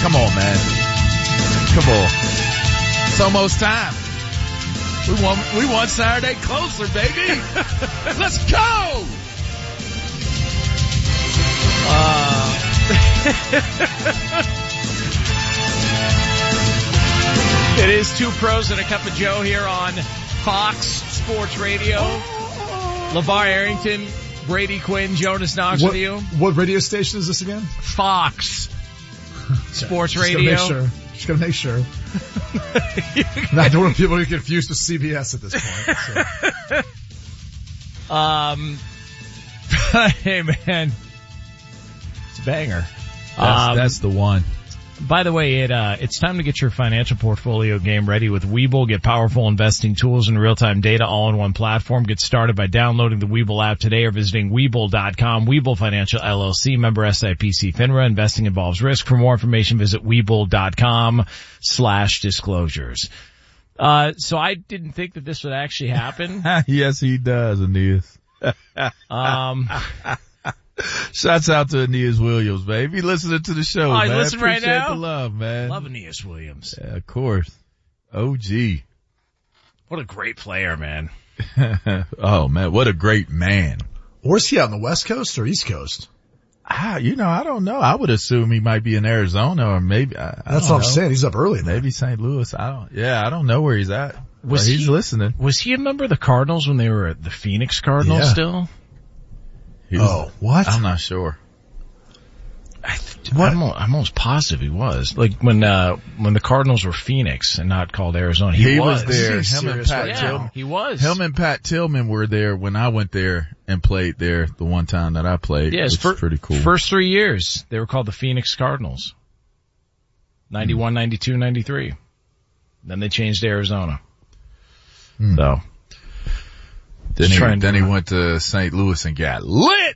Come on, man. Come on. It's almost time. We want Saturday closer, baby. Let's go. It is Two Pros and a Cup of Joe here on Fox Sports Radio. LeVar Arrington, Brady Quinn, Jonas Knox with you. What radio station is this again? Fox Sports Radio. Just gotta make sure. I don't want people to get confused with CBS at this point. So. Hey man, it's a banger. That's the one. By the way, it's time to get your financial portfolio game ready with Webull. Get powerful investing tools and real-time data all in one platform. Get started by downloading the Webull app today or visiting Webull.com. Webull Financial LLC, member SIPC FINRA. Investing involves risk. For more information, visit Webull.com/disclosures. So I didn't think that this would actually happen. Yes, he does, Aeneas. Shouts out to Aeneas Williams, baby. Listening to the show, man. Listen right now. Appreciate the love, man. Love Aeneas Williams. Yeah, of course. OG. What a great player, man. Oh, man. What a great man. Where's he out on the West Coast or East Coast? I don't know. I would assume he might be in Arizona or maybe. That's what I'm saying. He's up early. Maybe St. Louis. I don't know where he's at. He's listening. Was he a member of the Cardinals when they were at the Phoenix Cardinals still? What? I'm not sure. I'm almost positive he was. Like when the Cardinals were Phoenix and not called Arizona. He was there. He was. Him and Pat Tillman were there when I went there and played there the one time that I played. Yeah, it's pretty cool. First 3 years, they were called the Phoenix Cardinals. 91, 92, 93. Then they changed to Arizona. So. Then he went to St. Louis and got lit.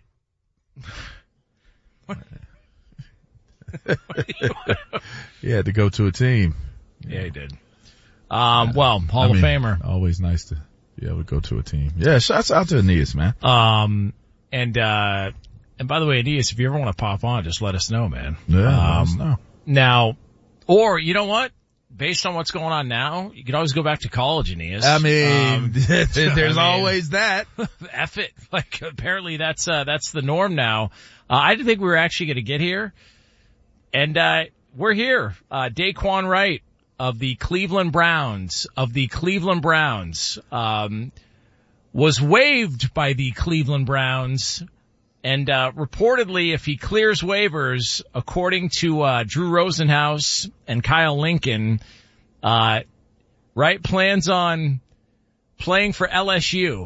He had to go to a team. Yeah, he did. Hall of Famer. Always nice to be able to go to a team. Yeah, shouts out to Aeneas, man. And by the way, Aeneas, if you ever want to pop on, just let us know, man. Yeah, let us know. Now, or you know what? Based on what's going on now, you can always go back to college, Aeneas. I mean, there's always that. F it. Like, apparently that's the norm now. I didn't think we were actually going to get here. And, we're here. Daquan Wright of the Cleveland Browns, was waived by the Cleveland Browns. And, reportedly, if he clears waivers, according to, Drew Rosenhaus and Kyle Lincoln, Wright plans on playing for LSU.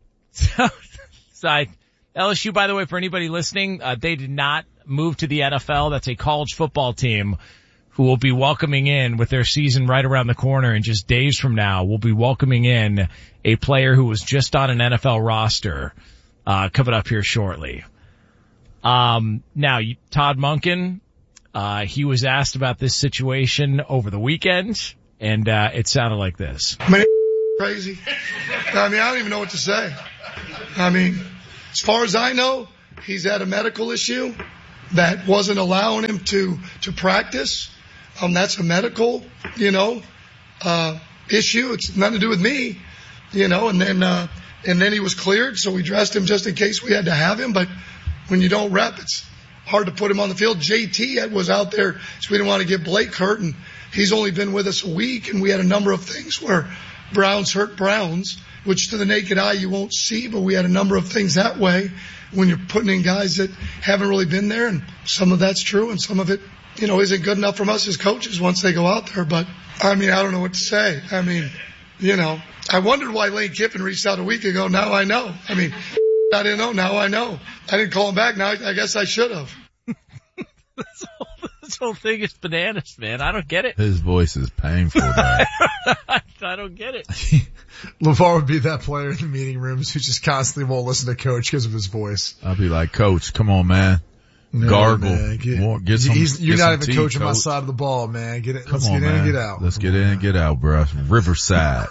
LSU, by the way, for anybody listening, they did not move to the NFL. That's a college football team who will be welcoming in with their season right around the corner and just days from now will be welcoming in a player who was just on an NFL roster. Coming up here shortly. Now, Todd Monken, he was asked about this situation over the weekend, and it sounded like this. Crazy. I mean, I don't even know what to say. I mean, as far as I know, he's had a medical issue that wasn't allowing him to practice. That's a medical, issue. It's nothing to do with me, and then he was cleared, so we dressed him just in case we had to have him. But when you don't rep, it's hard to put him on the field. JT was out there, so we didn't want to get Blake hurt, and he's only been with us a week, and we had a number of things where Browns hurt Browns, which to the naked eye you won't see, but we had a number of things that way when you're putting in guys that haven't really been there, and some of that's true, and some of it, isn't good enough from us as coaches once they go out there. But, I mean, I don't know what to say. I mean, I wondered why Lane Kiffin reached out a week ago. Now I know. I mean, I didn't know. Now I know. I didn't call him back. Now I guess I should have. This whole thing is bananas, man. I don't get it. His voice is painful, man. I don't get it. LeVar would be that player in the meeting rooms who just constantly won't listen to coach because of his voice. I'll be like, Coach, come on, man. Gargle. Man, you're not even coaching my side of the ball, man. Let's get in and get out. Let's get in and get out, bro. Riverside.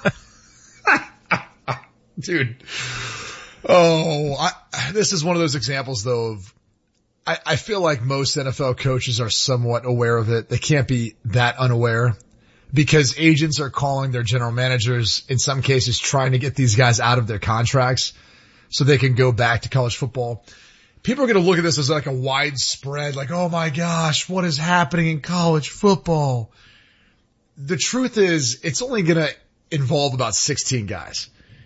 Dude. This is one of those examples though of, I feel like most NFL coaches are somewhat aware of it. They can't be that unaware because agents are calling their general managers, in some cases trying to get these guys out of their contracts so they can go back to college football. People are going to look at this as like a widespread, like, oh my gosh, what is happening in college football? The truth is it's only going to involve about 16 guys.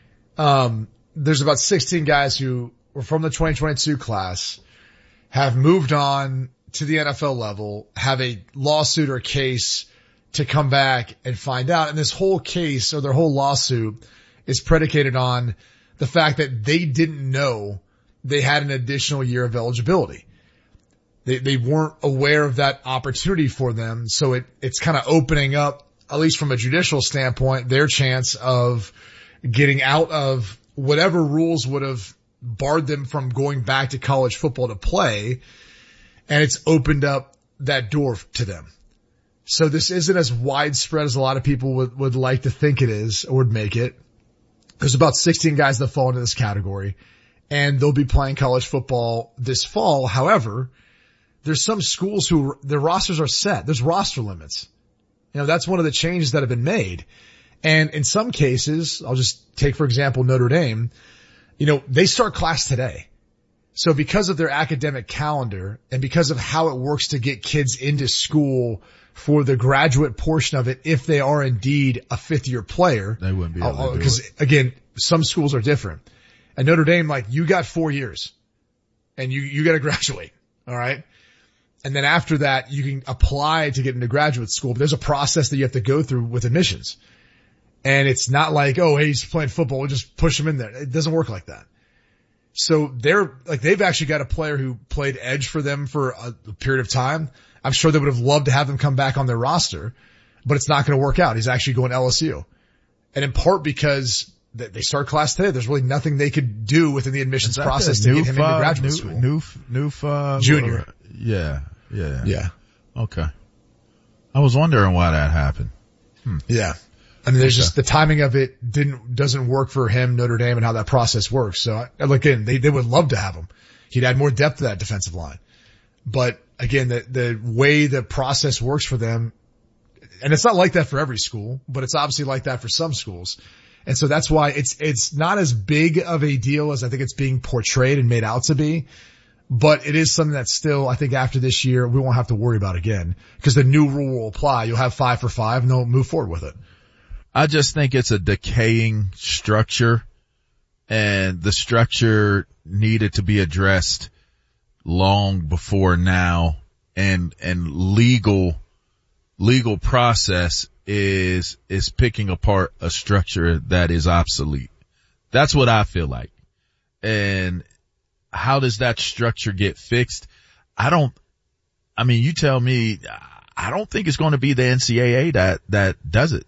There's about 16 guys who were from the 2022 class, have moved on to the NFL level, have a lawsuit or a case to come back and find out. And this whole case or their whole lawsuit is predicated on the fact that they didn't know they had an additional year of eligibility. They weren't aware of that opportunity for them. So it's kind of opening up, at least from a judicial standpoint, their chance of getting out of whatever rules would have barred them from going back to college football to play. And it's opened up that door to them. So this isn't as widespread as a lot of people would like to think it is or would make it. There's about 16 guys that fall into this category and they'll be playing college football this fall. However, there's some schools who their rosters are set. There's roster limits. That's one of the changes that have been made. And in some cases, I'll just take, for example, Notre Dame, they start class today. So because of their academic calendar and because of how it works to get kids into school for the graduate portion of it, if they are indeed a fifth year player, they wouldn't be able to do it. Because again, some schools are different. At Notre Dame, like you got 4 years and you got to graduate. All right. And then after that, you can apply to get into graduate school, but there's a process that you have to go through with admissions. And it's not like, oh, hey, he's playing football, we'll just push him in there. It doesn't work like that. So they've actually got a player who played edge for them for a period of time. I'm sure they would have loved to have him come back on their roster, but it's not going to work out. He's actually going to LSU. And in part because they start class today, there's really nothing they could do within the admissions process to get him into graduate school. Junior. Yeah. Okay. I was wondering why that happened. Yeah. I mean, there's just the timing of it doesn't work for him, Notre Dame, and how that process works. So again, they would love to have him. He'd add more depth to that defensive line. But again, the way the process works for them, and it's not like that for every school, but it's obviously like that for some schools. And so that's why it's not as big of a deal as I think it's being portrayed and made out to be. But it is something that still, I think after this year, we won't have to worry about again because the new rule will apply. You'll have 5 for 5 and they'll move forward with it. I just think it's a decaying structure and the structure needed to be addressed long before now, and legal process is picking apart a structure that is obsolete. That's what I feel like. And how does that structure get fixed? You tell me, I don't think it's going to be the NCAA that does it.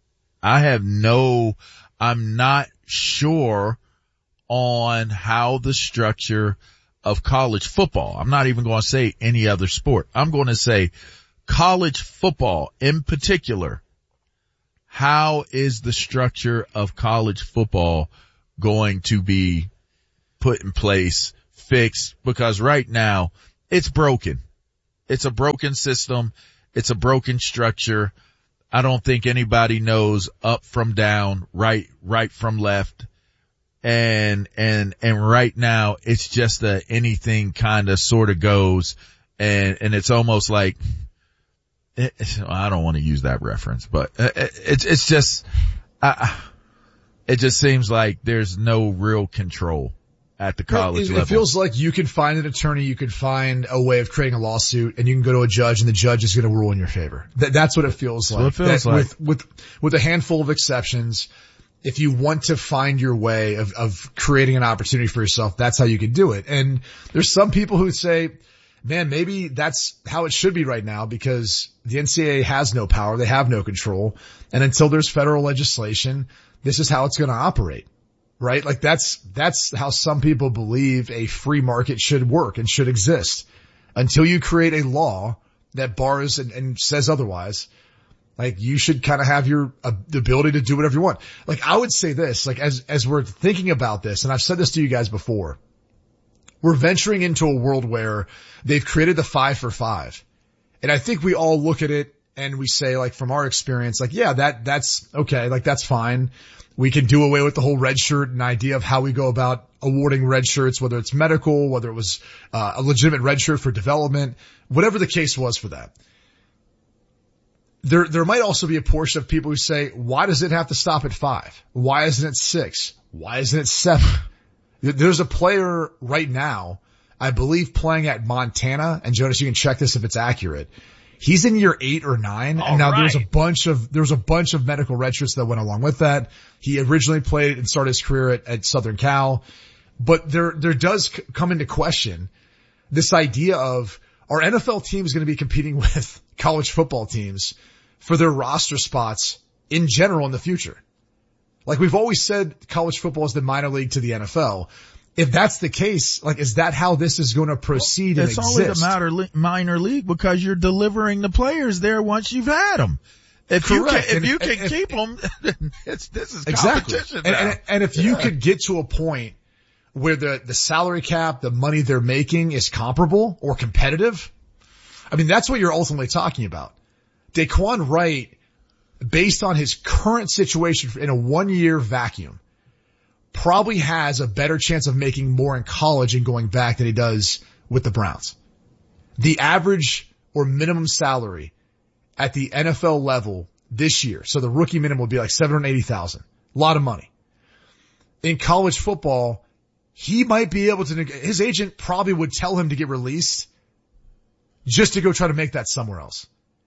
I'm not sure on how the structure of college football, I'm not even going to say any other sport. I'm going to say college football in particular. How is the structure of college football going to be put in place, fixed? Because right now it's broken. It's a broken system. It's a broken structure. I don't think anybody knows up from down, right from left. And right now it's just anything kind of sort of goes. And it's almost like, I don't want to use that reference, but it's just, it just seems like there's no real control at the college level. It feels like you can find an attorney, you can find a way of creating a lawsuit, and you can go to a judge, and the judge is going to rule in your favor. That's what it feels like. With a handful of exceptions, if you want to find your way of creating an opportunity for yourself, that's how you can do it. And there's some people who say, man, maybe that's how it should be right now because the NCAA has no power, they have no control, and until there's federal legislation, this is how it's going to operate. Right? Like that's how some people believe a free market should work and should exist. Until you create a law that bars and says otherwise, like you should kind of have the ability to do whatever you want. Like I would say this, like as we're thinking about this, and I've said this to you guys before, We're venturing into a world where they've created the 5-for-5. And I think we all look at it and we say, like, from our experience, like, yeah, that's okay. Like, that's fine. We can do away with the whole red shirt and idea of how we go about awarding red shirts, whether it's medical, whether it was a legitimate red shirt for development, whatever the case was for that. There might also be a portion of people who say, why does it have to stop at 5? Why isn't it 6? Why isn't it 7? There's a player right now, I believe, playing at Montana, and Jonas, you can check this if it's accurate. He's in year 8 or 9, and now there's a bunch of medical redshirts that went along with that. He originally played and started his career at Southern Cal, but there does come into question this idea of, our NFL team is going to be competing with college football teams for their roster spots in general in the future. Like, we've always said, college football is the minor league to the NFL. If that's the case, like, is that how this is going to proceed and exist? It's only the minor league because you're delivering the players there once you've had them. If you can keep them, this is competition now. And if you could get to a point where the salary cap, the money they're making is comparable or competitive, I mean, that's what you're ultimately talking about. Daquan Wright, based on his current situation in a 1-year vacuum, probably has a better chance of making more in college and going back than he does with the Browns. The average or minimum salary at the NFL level this year, so the rookie minimum would be like $780,000. A lot of money. In college football, he might be able to, his agent probably would tell him to get released just to go try to make that somewhere else.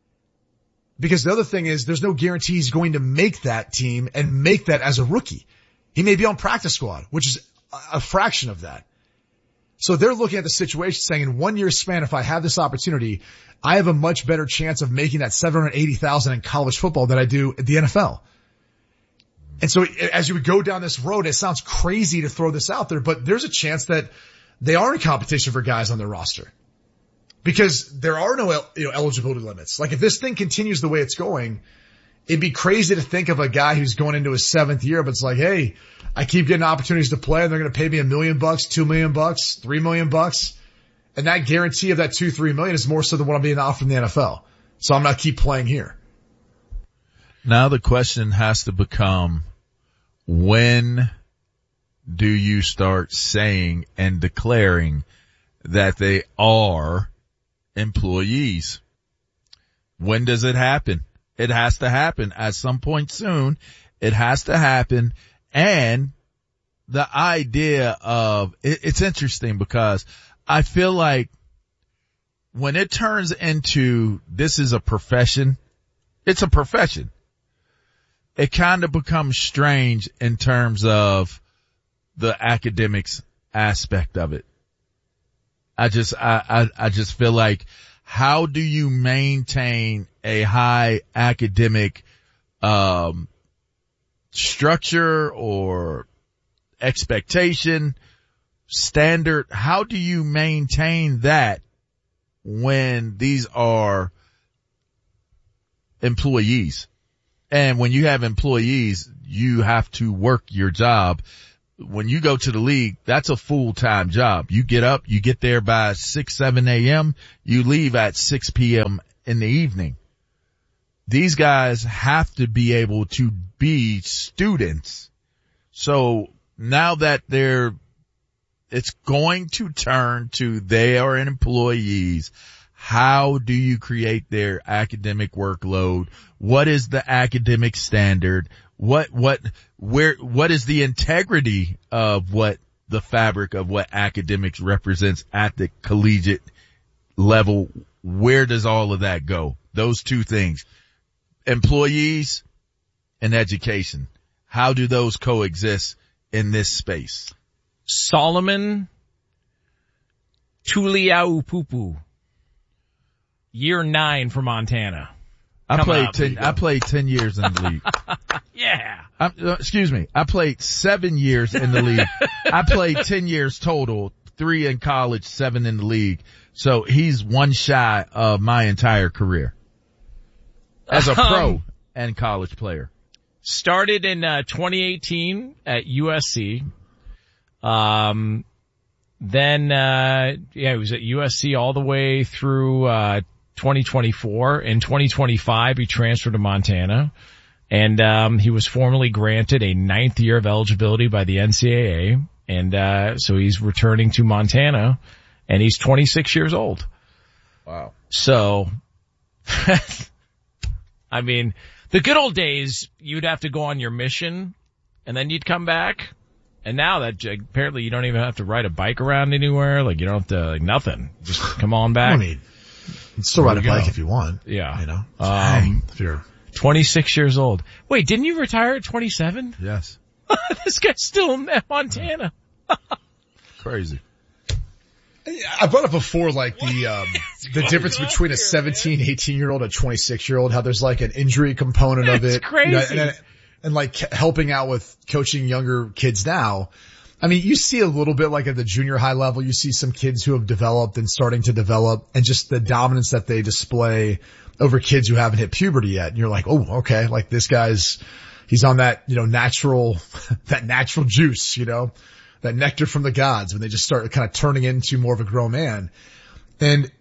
Because the other thing is, there's no guarantee he's going to make that team and make that as a rookie. He may be on practice squad, which is a fraction of that. So they're looking at the situation saying, in 1 year span, if I have this opportunity, I have a much better chance of making that $780,000 in college football than I do at the NFL. And so as you would go down this road, it sounds crazy to throw this out there, but there's a chance that they are in competition for guys on their roster. Because there are no, eligibility limits. Like, if this thing continues the way it's going, it'd be crazy to think of a guy who's going into his 7th year, but it's like, hey, I keep getting opportunities to play and they're going to pay me $1 million, $2 million, $3 million. And that guarantee of that $2-3 million is more so than what I'm being offered from the NFL. So I'm going to keep playing here. Now the question has to become, when do you start saying and declaring that they are employees? When does it happen? It has to happen at some point soon. It has to happen. And the idea of it's interesting because I feel like when it turns into this is a profession, it's a profession. It kind of becomes strange in terms of the academics aspect of it. I just feel like, how do you maintain a high academic, structure or expectation standard? How do you maintain that when these are employees? And when you have employees, you have to work your job. When you go to the league, that's a full-time job. You get up, you get there by 6, 7 a.m., you leave at 6 p.m. in the evening. These guys have to be able to be students. So now that it's going to turn to they are employees, how do you create their academic workload? What is the academic standard? What is the integrity of what the fabric of what academics represents at the collegiate level? Where does all of that go? Those two things, employees and education. How do those coexist in this space? Solomon Tuliaupupu, year 9 for Montana. I played 10 years in the league. Yeah. I played 7 years in the league. I played 10 years total, 3 in college, 7 in the league. So he's one shy of my entire career as a pro and college player. Started in 2018 at USC. Then, he was at USC all the way through, 2024. In 2025, he transferred to Montana. And, he was formally granted a 9th year of eligibility by the NCAA. And, so he's returning to Montana and he's 26 years old. Wow. So, I mean, the good old days, you'd have to go on your mission and then you'd come back. And now that apparently you don't even have to ride a bike around anywhere. Like you don't have to, like nothing. Just come on back. I mean, you can still ride a bike if you want. Yeah. You know, if you're 26 years old. Wait, didn't you retire at 27? Yes. This guy's still in Montana. Crazy. I brought up before, like the difference between a 17, 18-year-old and a 26-year-old, how there's like an injury component of it. It's crazy. You know, and like helping out with coaching younger kids now. I mean, you see a little bit like at the junior high level, you see some kids who have developed and starting to develop and just the dominance that they display over kids who haven't hit puberty yet. And you're like, oh, okay, like this he's on that, you know, natural juice, you know, that nectar from the gods when they just start kind of turning into more of a grown man. And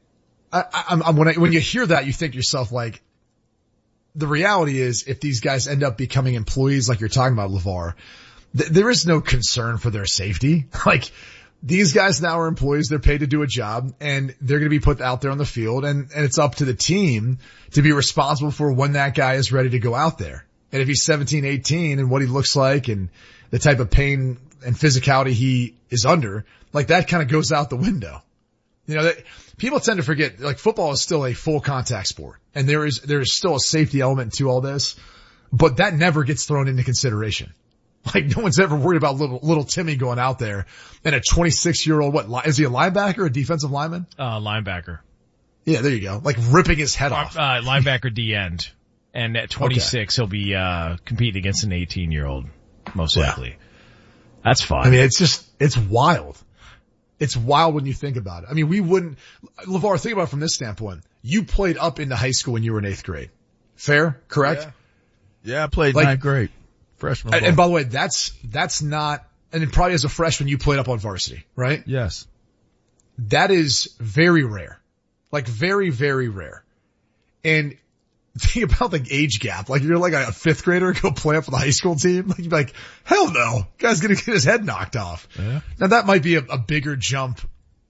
when you hear that, you think to yourself like, the reality is if these guys end up becoming employees like you're talking about, LeVar, there is no concern for their safety. Like these guys now are employees. They're paid to do a job and they're going to be put out there on the field and it's up to the team to be responsible for when that guy is ready to go out there. And if he's 17, 18 and what he looks like and the type of pain and physicality he is under, like that kind of goes out the window. You know, people tend to forget, like football is still a full contact sport and there is still a safety element to all this, but that never gets thrown into consideration. Like no one's ever worried about little Timmy going out there and a 26-year-old, what, is he a linebacker or a defensive lineman? Linebacker. Yeah, there you go. Like ripping his head off. Linebacker D end. And at 26, he'll be, competing against an 18-year-old, most likely. That's fine. I mean, it's wild. It's wild when you think about it. I mean, LeVar, think about it from this standpoint. You played up into high school when you were in 8th grade. Fair? Correct? Yeah, I played 9th grade. Freshman. And by the way, that's not, and then probably as a freshman you played up on varsity, right? Yes. That is very rare. Like very, very rare. And think about the age gap. Like you're like a 5th grader go play up for the high school team. Like you'd be like, hell no. Guy's gonna get his head knocked off. Yeah. Now that might be a bigger jump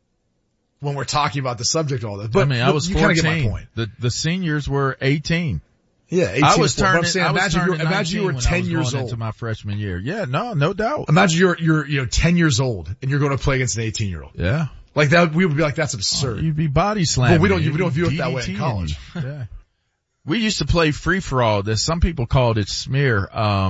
when we're talking about the subject of all this. But I mean, I was 14. You kind of get my point. The seniors were 18. Yeah, 18. I was turning. Imagine you were 10 years old into my freshman year. Yeah, no doubt. Imagine you're 10 years old and you're going to play against an 18-year-old. Yeah. Like that, we would be like, that's absurd. You'd be body slamming. But we don't view it that way in college. Yeah. We used to play free for all. Some people called it smear,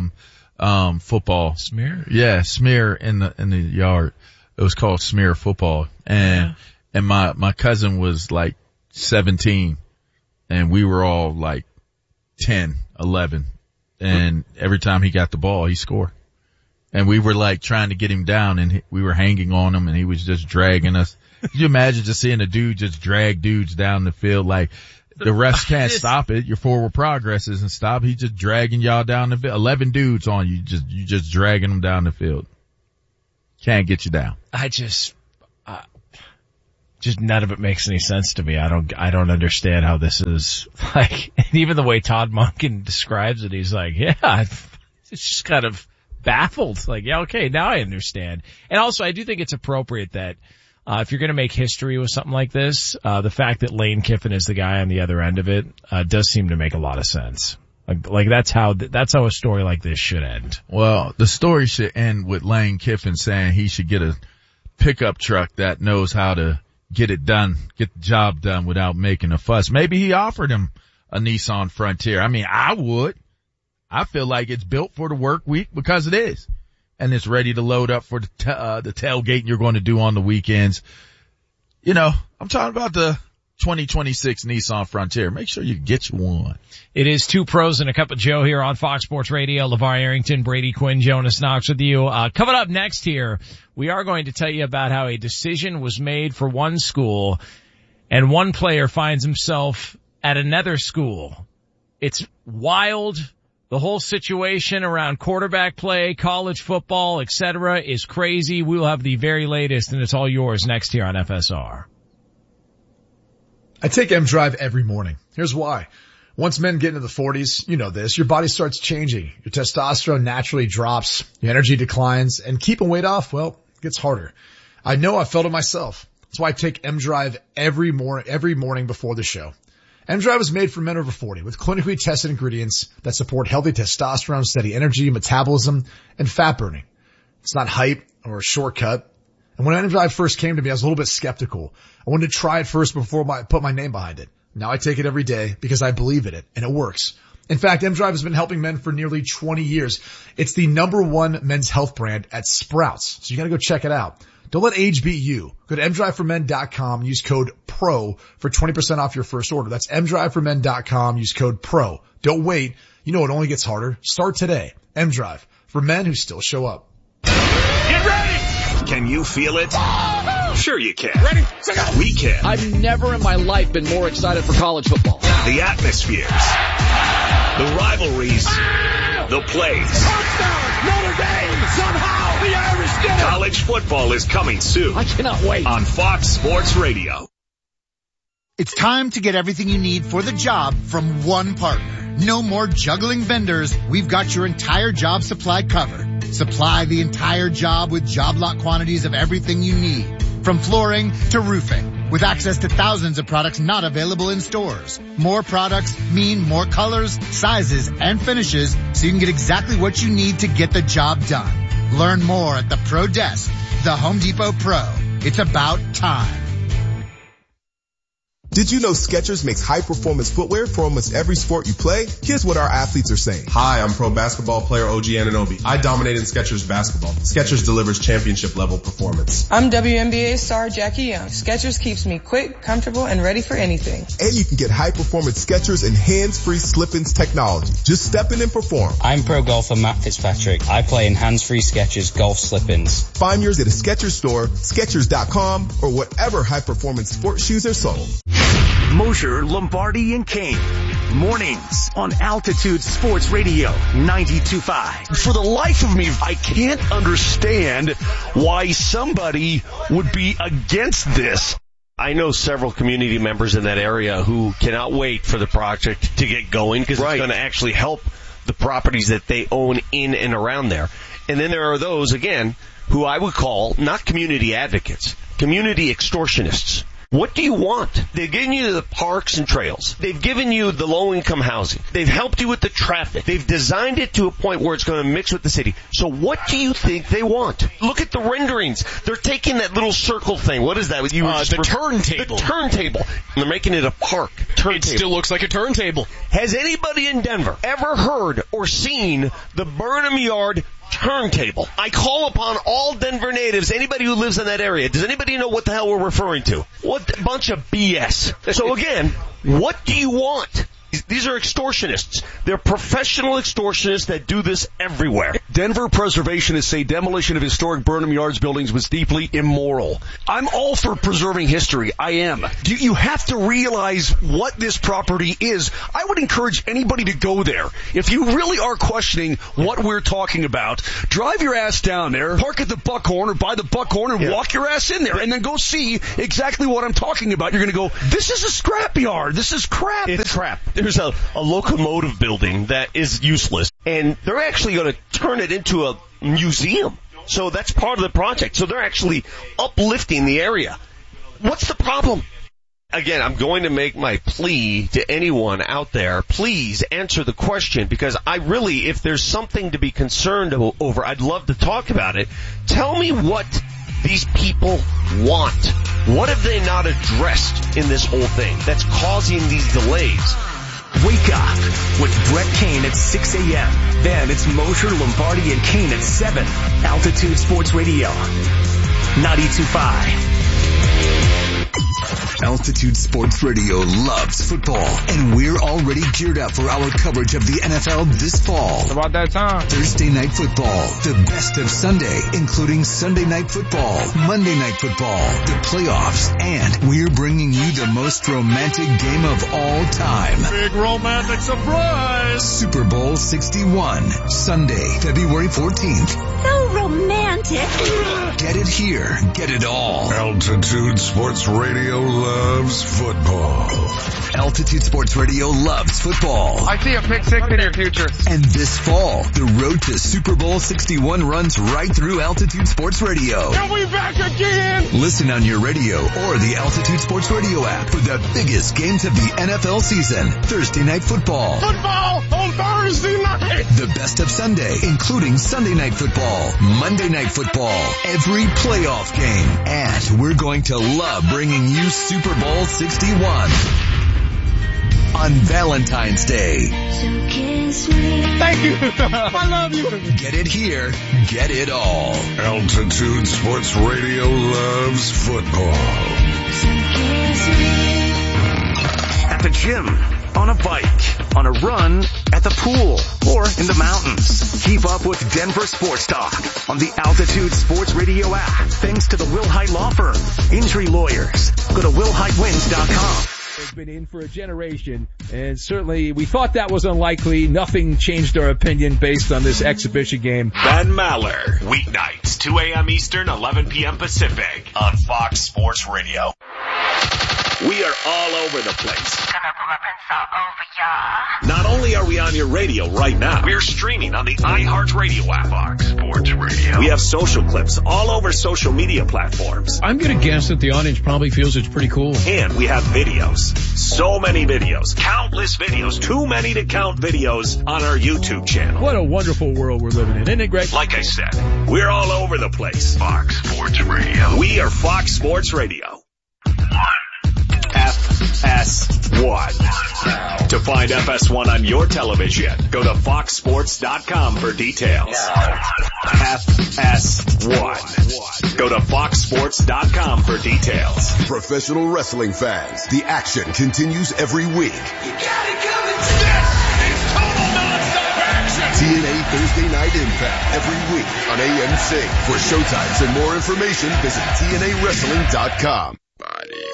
football. Smear? Yeah, smear in the yard. It was called smear football. And my cousin was like 17 and we were all like 10, 11. And every time he got the ball, he scored. And we were like trying to get him down and we were hanging on him and he was just dragging us. Could you imagine just seeing a dude just drag dudes down the field? Like the refs can't stop it. Your forward progress isn't stopped. He's just dragging y'all down the field. 11 dudes on you. You just dragging them down the field. Can't get you down. Just none of it makes any sense to me. I don't understand how this is like, and even the way Todd Monken describes it, he's like, yeah, it's just kind of baffled. Like, yeah, okay, now I understand. And also I do think it's appropriate that, if you're going to make history with something like this, the fact that Lane Kiffin is the guy on the other end of it, does seem to make a lot of sense. Like that's how a story like this should end. Well, the story should end with Lane Kiffin saying he should get a pickup truck that knows how to get it done, get the job done without making a fuss. Maybe he offered him a Nissan Frontier. I mean, I would. I feel like it's built for the work week because it is. And it's ready to load up for the tailgating you're going to do on the weekends. You know, I'm talking about the 2026 Nissan Frontier. Make sure you get you one. It is Two Pros and a Cup of Joe here on Fox Sports Radio. LeVar Arrington, Brady Quinn, Jonas Knox with you. Coming up next here, we are going to tell you about how a decision was made for one school and one player finds himself at another school. It's wild. The whole situation around quarterback play, college football, etc. is crazy. We will have the very latest, and it's all yours next here on FSR. I take M-Drive every morning. Here's why. Once men get into the 40s, you know this, your body starts changing. Your testosterone naturally drops, your energy declines, and keeping weight off, well, it gets harder. I know I felt it myself. That's why I take M-Drive every morning before the show. M-Drive is made for men over 40 with clinically tested ingredients that support healthy testosterone, steady energy, metabolism, and fat burning. It's not hype or a shortcut. And when M-Drive first came to me, I was a little bit skeptical. I wanted to try it first before I put my name behind it. Now I take it every day because I believe in it, and it works. In fact, M-Drive has been helping men for nearly 20 years. It's the #1 men's health brand at Sprouts, so you gotta go check it out. Don't let age beat you. Go to mdriveformen.com, use code PRO for 20% off your first order. That's mdriveformen.com, use code PRO. Don't wait. You know it only gets harder. Start today. M-Drive, for men who still show up. Get ready! Can you feel it? Sure you can. Ready? We can. I've never in my life been more excited for college football. The atmospheres, the rivalries, the plays. Touchdown, Notre Dame, somehow the Irish did it. College football is coming soon. I cannot wait. On Fox Sports Radio. It's time to get everything you need for the job from one partner. No more juggling vendors. We've got your entire job supply covered. Supply the entire job with job lot quantities of everything you need. From flooring to roofing, with access to thousands of products not available in stores. More products mean more colors, sizes, and finishes, so you can get exactly what you need to get the job done. Learn more at the Pro Desk, the Home Depot Pro. It's about time. Did you know Skechers makes high-performance footwear for almost every sport you play? Here's what our athletes are saying. Hi, I'm pro basketball player OG Anunoby. I dominate in Skechers basketball. Skechers delivers championship-level performance. I'm WNBA star Jackie Young. Skechers keeps me quick, comfortable, and ready for anything. And you can get high-performance Skechers and hands-free slip-ins technology. Just step in and perform. I'm pro golfer Matt Fitzpatrick. I play in hands-free Skechers golf slip-ins. Find yours at a Skechers store, Skechers.com, or whatever high-performance sports shoes are sold. Mosher, Lombardi, and Kane. Mornings on Altitude Sports Radio 92.5. For the life of me, I can't understand why somebody would be against this. I know several community members in that area who cannot wait for the project to get going because it's going to actually help the properties that they own in and around there. And then there are those, again, who I would call not community advocates, community extortionists. What do you want? They've given you the parks and trails. They've given you the low-income housing. They've helped you with the traffic. They've designed it to a point where it's going to mix with the city. So what do you think they want? Look at the renderings. They're taking that little circle thing. What is that? The turntable. The turntable. And they're making it a park. Turntable. It still looks like a turntable. Has anybody in Denver ever heard or seen the Burnham Yard turntable? I call upon all Denver natives, anybody who lives in that area. Does anybody know what the hell we're referring to? What a bunch of BS. So again, what do you want? These are extortionists. They're professional extortionists that do this everywhere. Denver preservationists say demolition of historic Burnham Yards buildings was deeply immoral. I'm all for preserving history. I am. You have to realize what this property is. I would encourage anybody to go there. If you really are questioning what we're talking about, drive your ass down there, park at the Buckhorn or by the Buckhorn and walk your ass in there and then go see exactly what I'm talking about. You're going to go, this is a scrapyard. This is crap. It's crap. There's a locomotive building that is useless, and they're actually going to turn it into a museum. So that's part of the project. So they're actually uplifting the area. What's the problem? Again, I'm going to make my plea to anyone out there. Please answer the question, because I really, if there's something to be concerned over, I'd love to talk about it. Tell me what these people want. What have they not addressed in this whole thing that's causing these delays? Wake up with Brett Kane at 6 a.m. Then it's Mosher, Lombardi, and Kane at 7. Altitude Sports Radio 92.5. Altitude Sports Radio loves football, and we're already geared up for our coverage of the NFL this fall. It's about that time. Thursday Night Football, the best of Sunday, including Sunday Night Football, Monday Night Football, the playoffs, and we're bringing you the most romantic game of all time. big romantic surprise. Super Bowl 61, Sunday, February 14th. So romantic. Get it here. Get it all. Altitude Sports Radio loves football. Altitude Sports Radio loves football. I see a pick six in your future. And this fall, the road to Super Bowl 61 runs right through Altitude Sports Radio. Are we back again? Listen on your radio or the Altitude Sports Radio app for the biggest games of the NFL season. Thursday Night Football. Football on Thursday night. The best of Sunday, including Sunday Night Football, Monday Night Football, every playoff game. And we're going to love bringing you Super Bowl 61 on Valentine's Day. Thank you. I love you. Get it here. Get it all. Altitude Sports Radio loves football. At the gym, on a bike, on a run, at the pool, or in the mountains. Keep up with Denver Sports Talk on the Altitude Sports Radio app. Thanks to the Will Hite Law Firm. Injury lawyers. Go to willhitewins.com. Has been in for a generation, and certainly we thought that was unlikely. Nothing changed our opinion based on this exhibition game. Ben Maller, weeknights, 2 a.m. Eastern, 11 p.m. Pacific on Fox Sports Radio. We are all over the place. Gonna pull up and all over ya. Not only are we on your radio right now, we're streaming on the iHeartRadio app. Fox Sports Radio. We have social clips all over social media platforms. I'm gonna guess that the audience probably feels it's pretty cool. And we have videos. So many videos. Countless videos. Too many to count videos on our YouTube channel. What a wonderful world we're living in. Isn't it great? Like I said, we're all over the place. Fox Sports Radio. We are Fox Sports Radio. FS1. To find FS1 on your television, go to foxsports.com for details. FS1. Go to foxsports.com for details. Professional wrestling fans, the action continues every week. You got it coming today. It's total non-stop action. TNA Thursday Night Impact every week on AMC. For showtimes and more information, visit TNAWrestling.com.